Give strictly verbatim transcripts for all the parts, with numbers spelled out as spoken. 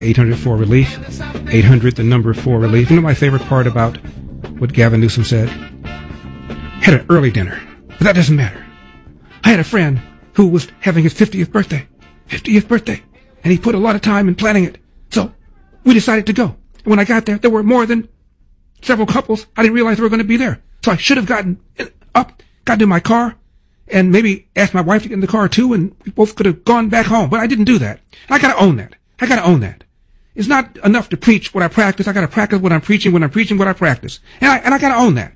eight hundred for relief. eight hundred, the number for relief. You know my favorite part about what Gavin Newsom said? Had an early dinner, but that doesn't matter. I had a friend who was having his fiftieth birthday. fiftieth birthday. And he put a lot of time in planning it. So we decided to go. And when I got there, there were more than several couples. I didn't realize they were going to be there. So I should have gotten up, got into my car, and maybe asked my wife to get in the car too, and we both could have gone back home. But I didn't do that. And I got to own that. I got to own that. It's not enough to preach what I practice. I got to practice what I'm preaching when I'm preaching what I practice. And I, and I got to own that.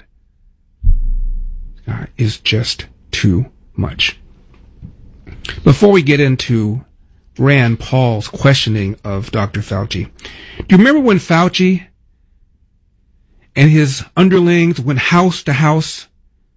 Uh, it's just too much. Before we get into Rand Paul's questioning of Doctor Fauci, do you remember when Fauci and his underlings went house to house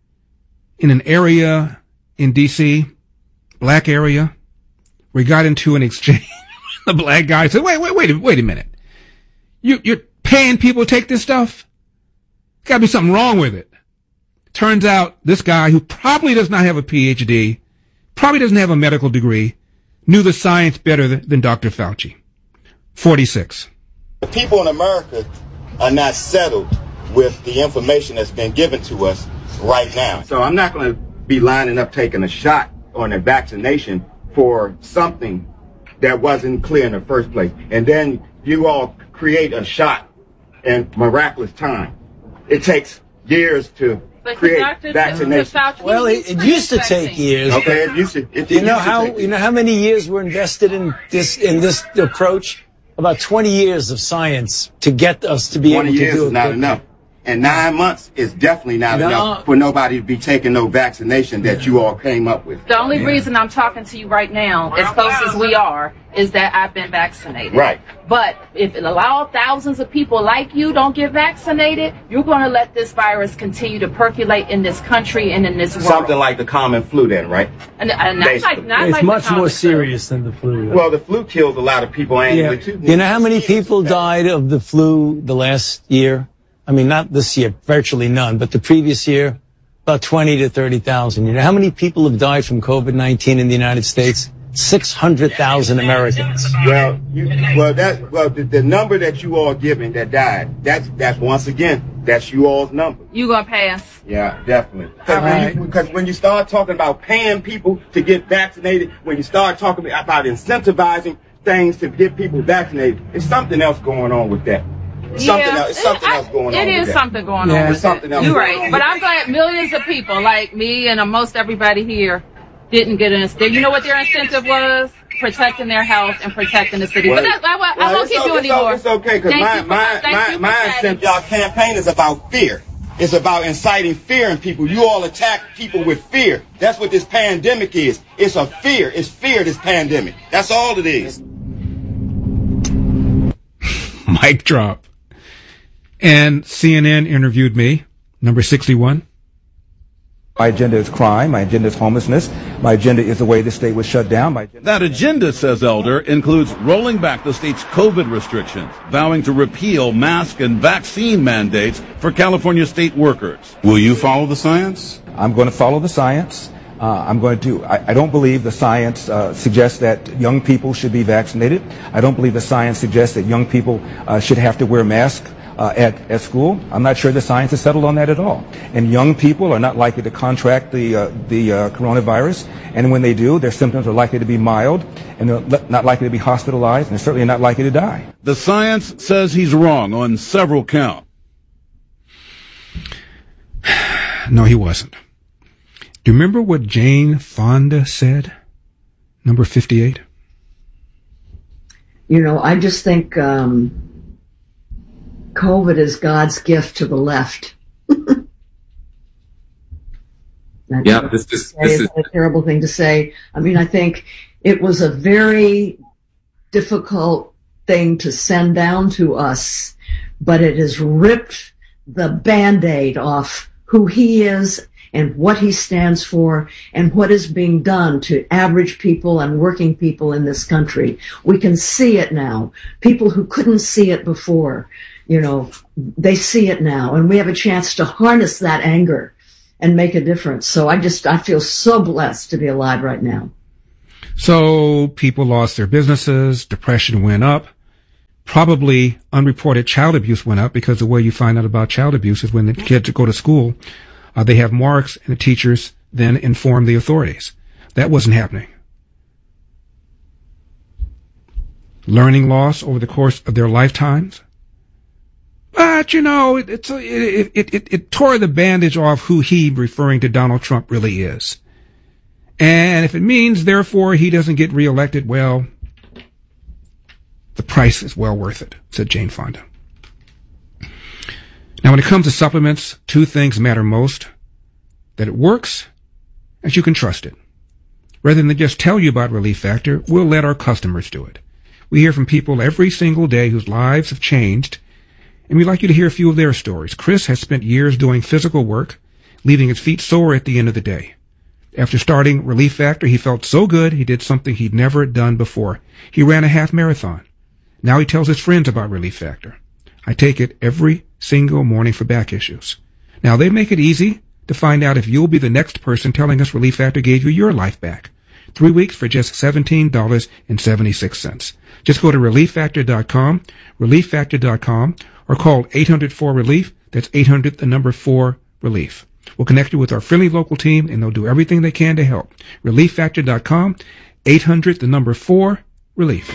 in an area in D C, black area, where he got into an exchange? The black guy said, wait, wait, wait, wait a minute. You, you're paying people to take this stuff? Gotta be something wrong with it. Turns out this guy, who probably does not have a P H D, probably doesn't have a medical degree, knew the science better than, than Doctor Fauci. forty-six. The people in America are not settled with the information that's been given to us right now. So I'm not going to be lining up taking a shot on a vaccination for something that wasn't clear in the first place. And then you all create a shot in miraculous time. It takes years to but create Doctor vaccination. Well, it, it used to take years. Okay, it used to. It, it you know used to how take you know how many years were invested in this in this approach? About twenty years of science to get us to be able to do it. twenty years is not enough. And nine months is definitely not No. enough for nobody to be taking no vaccination that you all came up with. The only reason I'm talking to you right now, as close as we are, is that I've been vaccinated. Right. But if it allow thousands of people like you don't get vaccinated, you're going to let this virus continue to percolate in this country and in this world. Something like the common flu then, right? And, and not like, not It's like much the more common serious than the flu. Well, the flu kills a lot of people annually, Yeah. too. You know how many people died of the flu the last year? I mean, not this year, virtually none, but the previous year, about twenty to thirty thousand. You know how many people have died from COVID nineteen in the United States? six hundred thousand Americans. Well, you, well, that, well, the, the number that you all giving that died, that's, that's once again, that's you all's number. You gonna pass? Yeah, definitely. Because Right. when, you, when you start talking about paying people to get vaccinated, when you start talking about incentivizing things to get people vaccinated, there's something else going on with that. Something yeah, else, something I, else going on. It with is that. something going Yeah. on. There's With something it. else You're going right, on. but I'm glad millions of people like me and uh, most everybody here didn't get an incentive. You know what their incentive was? Protecting their health and protecting the city. Well, but that's, I, I, I well, won't it's keep o- you it's o- anymore. It's okay, because Thank my, you for- my, thank my, you for my chatting. incentive, y'all campaign is about fear. It's about inciting fear in people. You all attack people with fear. That's what this pandemic is. It's a fear. It's fear, this pandemic. That's all it is. Mic drop. And C N N interviewed me, number sixty-one. My agenda is crime. My agenda is homelessness. My agenda is the way the state was shut down. My agenda- That agenda, says Elder, includes rolling back the state's COVID restrictions, vowing to repeal mask and vaccine mandates for California state workers. Will you follow the science? I'm going to follow the science. Uh, I'm going to. I, I don't believe the science uh, suggests that young people should be vaccinated. I don't believe the science suggests that young people uh, should have to wear masks uh, at at school. I'm not sure the science is settled on that at all. And young people are not likely to contract the uh, the uh, coronavirus. And when they do, their symptoms are likely to be mild, and they're le- not likely to be hospitalized, and they're certainly not likely to die. The science says he's wrong on several counts. No, he wasn't. Do you remember what Jane Fonda said? Number fifty-eight? You know, I just think um, COVID is God's gift to the left. Yeah, this is this is a terrible thing to say. I mean, I think it was a very difficult thing to send down to us, but it has ripped the Band-Aid off who he is and what he stands for and what is being done to average people and working people in this country. We can see it now. People who couldn't see it before, you know, they see it now, and we have a chance to harness that anger and make a difference. So I just, I feel so blessed to be alive right now. So people lost their businesses, depression went up, Probably unreported child abuse went up because the way you find out about child abuse is when the kids go to school, uh, they have marks and the teachers then inform the authorities. That wasn't happening. Learning loss over the course of their lifetimes. But, you know, it, it's, it, it, it, it tore the bandage off who he, referring to Donald Trump, really is. And if it means, therefore, he doesn't get reelected, well, the price is well worth it, said Jane Fonda. Now, when it comes to supplements, two things matter most. That it works, and you can trust it. Rather than just tell you about Relief Factor, we'll let our customers do it. We hear from people every single day whose lives have changed, and we'd like you to hear a few of their stories. Chris has spent years doing physical work, leaving his feet sore at the end of the day. After starting Relief Factor, he felt so good he did something he'd never done before. He ran a half marathon. Now he tells his friends about Relief Factor. I take it every single morning for back issues. Now they make it easy to find out if you'll be the next person telling us Relief Factor gave you your life back. Three weeks for just seventeen dollars and seventy-six cents. Just go to relief factor dot com, relief factor dot com, or call eight hundred four relief. That's eight hundred, the number four, relief. We'll connect you with our friendly local team, and they'll do everything they can to help. relief factor dot com, eight hundred, the number four, relief.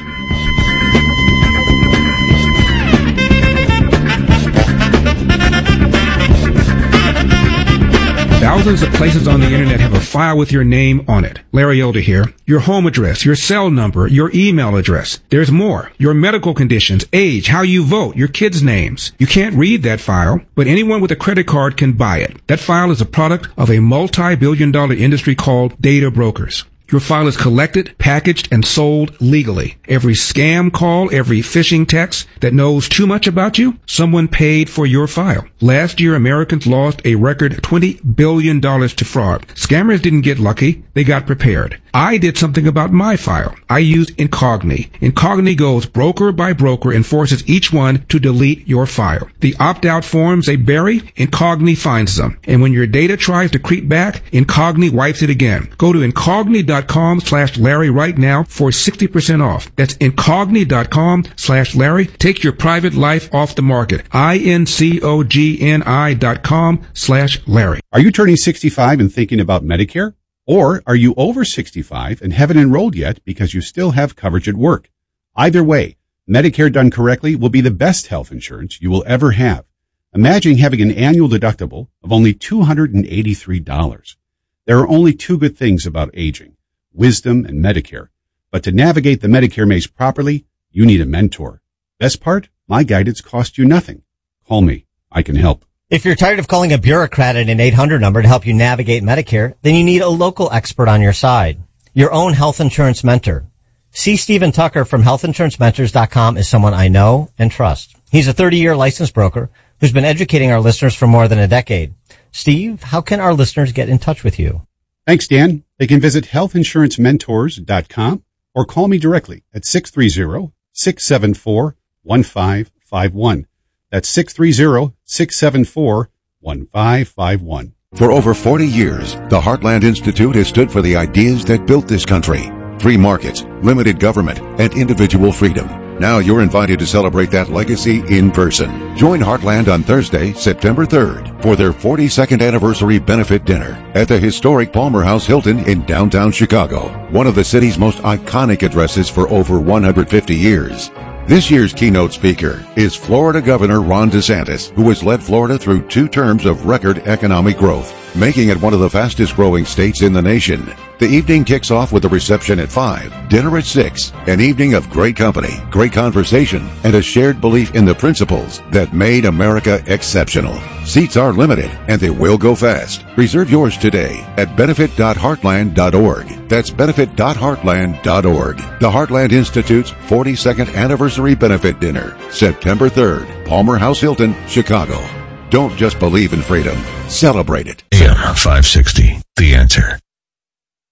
Thousands of places on the internet have a file with your name on it. Larry Elder here. Your home address, your cell number, your email address. There's more. Your medical conditions, age, how you vote, your kids' names. You can't read that file, but anyone with a credit card can buy it. That file is a product of a multi-billion dollar industry called data brokers. Your file is collected, packaged, and sold legally. Every scam call, every phishing text that knows too much about you, someone paid for your file. Last year, Americans lost a record twenty billion dollars to fraud. Scammers didn't get lucky. They got prepared. I did something about my file. I used Incogni. Incogni goes broker by broker and forces each one to delete your file. The opt-out forms they bury, Incogni finds them. And when your data tries to creep back, Incogni wipes it again. Go to incogni dot com slash Larry right now for sixty percent off. That's incogni dot com slash Larry. Take your private life off the market. I N C O G N I dot com slash Larry. Are you turning sixty-five and thinking about Medicare? Or are you over sixty-five and haven't enrolled yet because you still have coverage at work? Either way, Medicare done correctly will be the best health insurance you will ever have. Imagine having an annual deductible of only two hundred eighty-three dollars. There are only two good things about aging: wisdom and Medicare. But to navigate the Medicare maze properly, you need a mentor. Best part? My guidance costs you nothing. Call me. I can help. If you're tired of calling a bureaucrat at an eight hundred number to help you navigate Medicare, then you need a local expert on your side. Your own health insurance mentor. C. Stephen Tucker from health insurance mentors dot com is someone I know and trust. He's a thirty-year licensed broker who's been educating our listeners for more than a decade. Steve, how can our listeners get in touch with you? Thanks, Dan. They can visit health insurance mentors dot com or call me directly at six three zero, six seven four, one five five one. That's six three zero, six seven four, one five five one. For over forty years, the Heartland Institute has stood for the ideas that built this country. Free markets, limited government, and individual freedom. Now you're invited to celebrate that legacy in person. Join Heartland on Thursday, September third, for their forty-second anniversary benefit dinner at the historic Palmer House Hilton in downtown Chicago, one of the city's most iconic addresses for over one hundred fifty years. This year's keynote speaker is Florida Governor Ron DeSantis, who has led Florida through two terms of record economic growth, making it one of the fastest growing states in the nation. The evening kicks off with a reception at five, dinner at six, an evening of great company, great conversation, and a shared belief in the principles that made America exceptional. Seats are limited, and they will go fast. Reserve yours today at benefit dot heartland dot org. That's benefit dot heartland dot org. The Heartland Institute's forty-second anniversary benefit dinner, September third, Palmer House Hilton, Chicago. Don't just believe in freedom. Celebrate it. A M five sixty, The Answer.